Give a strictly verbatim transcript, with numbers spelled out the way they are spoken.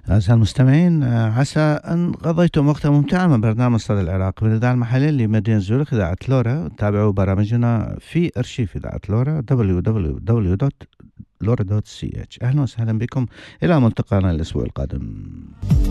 أعزائي المستمعين، آه، عسى أن قضيتم وقتا ممتعا من برنامج صدى العراق من الإذاعة المحلية لمدينة زورخ إذاعة لورا. تابعوا برامجنا في أرشيف إذاعة لورا دبليو دبليو دبليو دوت لورا دوت سي اتش. أهلا وسهلا بكم، إلى ملتقانا الأسبوع القادم.